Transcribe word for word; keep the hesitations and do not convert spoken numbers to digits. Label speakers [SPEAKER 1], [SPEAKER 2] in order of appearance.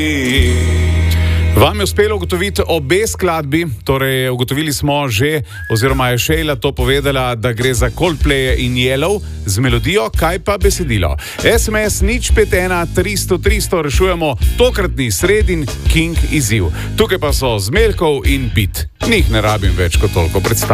[SPEAKER 1] Vam je uspelo ugotoviti obe skladbi, torej ugotovili smo že, oziroma je Sheila to povedala, da gre za Coldplay in Yellow z melodijo, kaj pa besedilo. S M S nič pet ena tristo tristo rešujemo tokratni sredin King izziv. Tukaj pa so Zmeljkov in Bit. Njih ne rabim več kot toliko predstavljati.